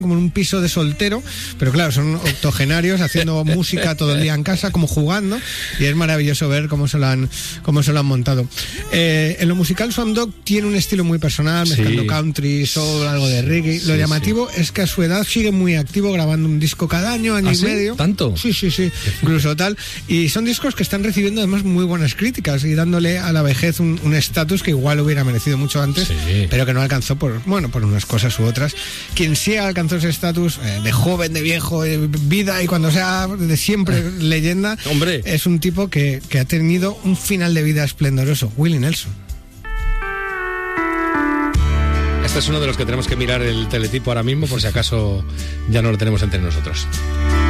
como en un piso de soltero, pero claro, son octogenarios haciendo música todo el día en casa, como jugando, y es maravilloso ver cómo se lo han montado. En lo musical, Swamp Dogg tiene un estilo muy personal, mezclando country, soul, algo de reggae. Lo llamativo es que a su edad sigue muy activo, grabando un disco cada año y medio. ¿Tanto? Sí, incluso tal. Y son discos que están recibiendo además muy buenas críticas y dándole a la vejez un estatus que igual hubiera merecido mucho antes, pero que no alcanzó por unas cosas u otras. Quien sí alcanzó ese estatus de joven, de viejo, de vida y cuando sea de siempre leyenda, hombre, es un tipo que ha tenido un final de vida esplendoroso, Willie Nelson. Este es uno de los que tenemos que mirar el teletipo ahora mismo por si acaso ya no lo tenemos entre nosotros.